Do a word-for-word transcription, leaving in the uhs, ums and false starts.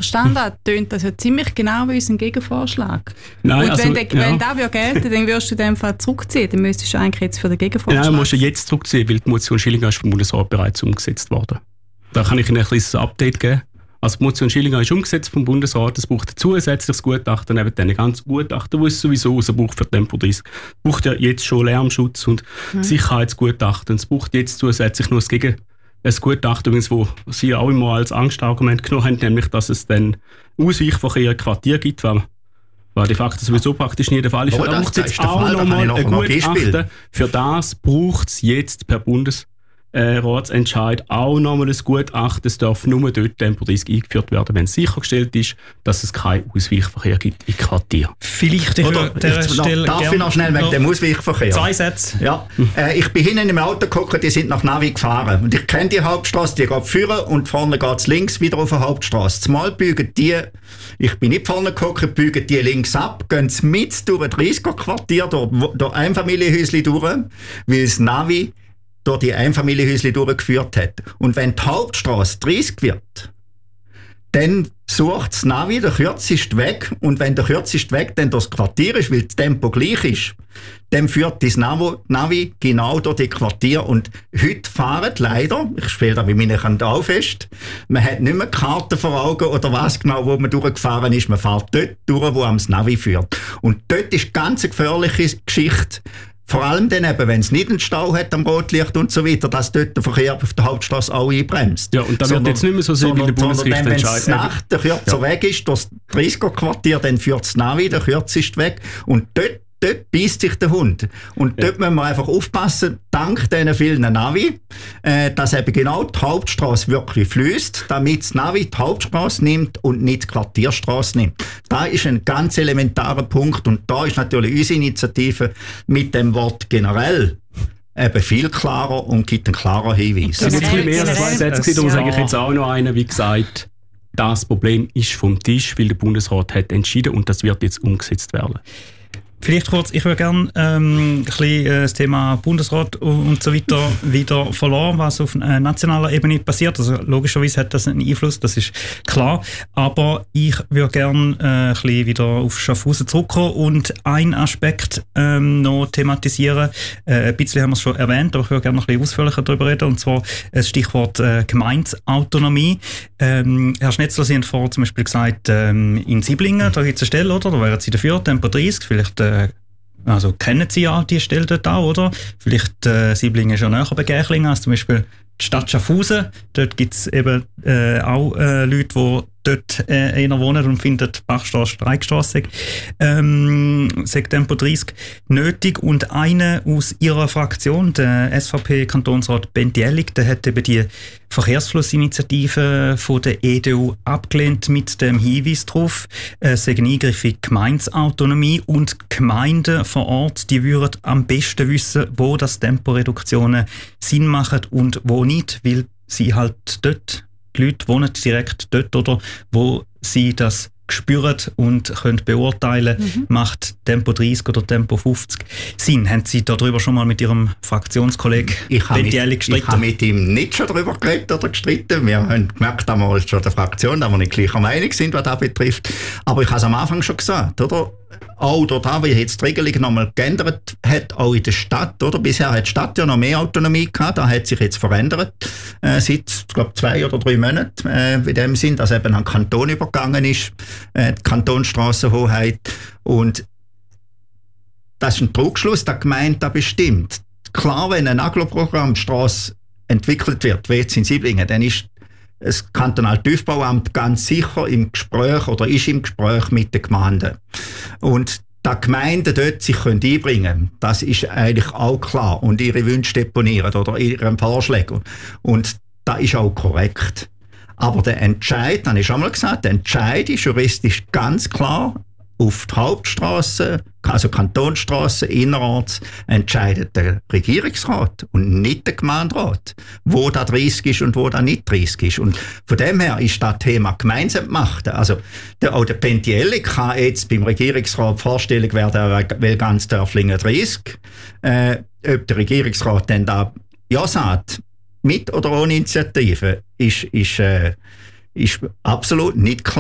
verstanden habe, tönt das ja ziemlich genau wie unser Gegenvorschlag. Nein, und also, wenn, der, ja. wenn das gelten, dann wirst du in dem Fall zurückziehen. Dann müsstest du eigentlich jetzt für den Gegenvorschlag... Nein, musst du jetzt zurückziehen, weil die Motion Schillinger ist vom Bundesrat bereits umgesetzt worden. Da kann ich Ihnen ein kleines Update geben. Also die Motion Schillinger ist umgesetzt vom Bundesrat. Es braucht ein zusätzliches Gutachten, neben diesen ganzen Gutachten, die es sowieso rausbraucht für Tempo dreißig. Es braucht ja jetzt schon Lärmschutz und mhm. Sicherheitsgutachten. Es braucht jetzt zusätzlich noch das Gegen ein Gutachten, das Sie auch immer als Angstargument genommen haben, nämlich, dass es dann Ausweichverkehr im Quartier gibt, weil, weil de facto sowieso praktisch nie der Fall ist. Oh, da braucht es jetzt auch Fall, nochmal noch ein Gutachten. Beispiel. Für das braucht es jetzt per Bundesratsentscheid auch nochmal ein Gutachten. Es darf nur dort Tempo dreißig eingeführt werden, wenn sichergestellt ist, dass es keinen Ausweichverkehr gibt im Quartier. Vielleicht ich Oder, der ich, Stelle darf ich noch schnell wegen dem Ausweichverkehr? Zwei Sätze. Ja. Äh, ich bin hinten im Auto geguckt, die sind nach Navi gefahren. Und ich kenne die Hauptstraße, die geht führen und vorne geht es links wieder auf die Hauptstraße. Zumal biegen die, ich bin nicht vorne geguckt, biegen die links ab, gehen mit durch ein dreißiger-Quartier, durch, durch Einfamilienhäuschen durch, weil das Navi durch die Einfamilienhäuschen durchgeführt hat. Und wenn die Hauptstraße dreißig wird, dann sucht das Navi den kürzesten Weg. Und wenn der kürzeste Weg dann durchs Quartier ist, weil das Tempo gleich ist, dann führt das Navi genau durch die Quartier. Und heute fahren leider, ich spiele da bei meinen Kindern auch fest, man hat nicht mehr Karten vor Augen oder was genau, wo man durchgefahren ist. Man fährt dort durch, wo am das Navi führt. Und dort ist ganz eine gefährliche Geschichte. Vor allem dann eben, wenn es nicht einen Stau hat am Rotlicht und so weiter, dass dort der Verkehr auf der Hauptstraße auch einbremst. Ja, und da wird jetzt nicht mehr so sehr, wie der Bundesrichter entscheidet. Wenn es Nacht der kürzer ja. Weg ist, das dreißiger-Quartier, dann führt das Navi der kürzeste Weg. Und dort, dort beißt sich der Hund. Und ja. dort müssen wir einfach aufpassen, dank diesen vielen Navi, äh, dass eben genau die Hauptstraße wirklich fließt, damit das Navi die Hauptstraße nimmt und nicht die Quartierstraße nimmt. Da ist ein ganz elementarer Punkt und da ist natürlich unsere Initiative mit dem Wort generell eben viel klarer und gibt einen klaren Hinweis. Das sind jetzt ein bisschen mehr als zwei Sätze, darum sage ich jetzt auch noch einen, wie gesagt, das Problem ist vom Tisch, weil der Bundesrat hat entschieden und das wird jetzt umgesetzt werden. Vielleicht kurz, ich würde gerne ähm, ein bisschen äh, das Thema Bundesrat und so weiter wieder verloren, was auf äh, nationaler Ebene passiert. Also logischerweise hat das einen Einfluss, das ist klar. Aber ich würde gerne äh, ein bisschen wieder auf Schaffhausen zurückkommen und einen Aspekt ähm, noch thematisieren. Äh, ein bisschen haben wir es schon erwähnt, aber ich würde gerne noch ein bisschen ausführlicher darüber reden. Und zwar das Stichwort äh, Gemeindeautonomie. Ähm, Herr Schnetzler, Sie haben vorhin zum Beispiel gesagt, ähm, in Siblingen, da gibt es eine Stelle, oder? Da wären Sie dafür, Tempo dreißig, vielleicht äh, also kennen Sie ja die Stelle dort auch, oder? Vielleicht äh, Siblingen ist ja näher bei Gärchlingen als zum Beispiel die Stadt Schaffhausen. Dort gibt es eben äh, auch äh, Leute, die dort äh, eher wohnen und finden, die Bachstrasse, Streikstrasse ähm, sei Tempo dreißig nötig. Und einer aus ihrer Fraktion, der S V P-Kantonsrat Benti Ellig, der hat eben die Verkehrsflussinitiative von der E D U abgelehnt mit dem Hinweis darauf, es sei ein Eingriff in die Gemeindeautonomie und die Gemeinden vor Ort, die würden am besten wissen, wo das Temporeduktionen Sinn machen und wo nicht, weil sie halt dort, die Leute wohnen direkt dort, oder, wo sie das spüren und können beurteilen, mhm. macht Tempo dreißig oder Tempo fünfzig Sinn. Haben Sie darüber schon mal mit Ihrem Fraktionskollegen Benti Ellig gestritten? Ich habe mit ihm nicht schon darüber geredet oder gestritten. Wir haben gemerkt, damals schon der Fraktion, dass wir nicht gleicher Meinung sind, was das betrifft. Aber ich habe es am Anfang schon gesagt, oder? Auch dort, wie jetzt die Regelung nochmal geändert hat, auch in der Stadt, oder? Bisher hat die Stadt ja noch mehr Autonomie gehabt, das hat sich jetzt verändert, äh, seit, ich glaube, zwei oder drei Monaten, äh, in dem Sinn, dass eben an den Kanton übergegangen ist, äh, die Kantonsstrassenhoheit. Und das ist ein Trugschluss, der Gemeinde da bestimmt. Klar, wenn ein Agglomerationsstrasse entwickelt wird, wie jetzt in Siblingen, dann ist das kantonale Tiefbauamt ganz sicher im Gespräch oder ist im Gespräch mit den Gemeinden. Und da Gemeinden dort sich können einbringen, das ist eigentlich auch klar. Und ihre Wünsche deponieren oder ihre Vorschläge. Und das ist auch korrekt. Aber der Entscheid, das habe ich schon mal gesagt, der Entscheid ist juristisch ganz klar auf die Hauptstrasse, also Kantonsstrasse, innerorts, entscheidet der Regierungsrat und nicht der Gemeinderat, wo da dreißig ist und wo da nicht dreißig ist. Und von dem her ist das Thema Gemeindeentmachten. Also der, auch der Benti Ellig kann jetzt beim Regierungsrat Vorstellung werden, er will ganz Dörflingen dreißig. Äh, ob der Regierungsrat dann da ja sagt, mit oder ohne Initiative, ist, ist, äh, ist absolut nicht klar.